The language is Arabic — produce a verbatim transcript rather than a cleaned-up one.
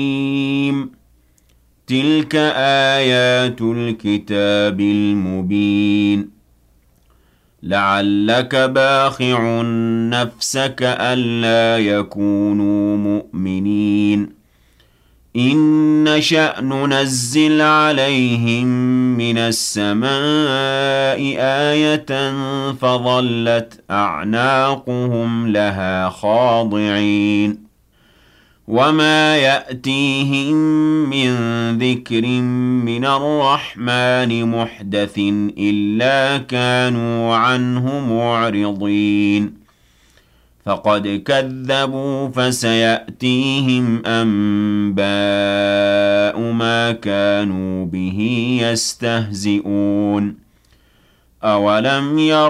تِلْكَ آيَاتُ الْكِتَابِ الْمُبِينِ لَعَلَّكَ بَاخِعٌ نَفْسَكَ أَلَّا يَكُونُوا مُؤْمِنِينَ إِن نَّشَأْ نُنَزِّلْ عَلَيْهِم مِّنَ السَّمَاءِ آيَةً فَظَلَّتْ أَعْنَاقُهُمْ لَهَا خَاضِعِينَ وَمَا يَأْتِيهِم مِّن ذِكْرٍ مِّنَ الرَّحْمَٰنِ مُحْدَثٍ إِلَّا كَانُوا عَنْهُ مُعْرِضِينَ فَقَدْ كَذَّبُوا فَسَيَأْتِيهِمْ أَنبَاءُ مَا كَانُوا بِهِ يَسْتَهْزِئُونَ أَوَلَمْ يَرَوْا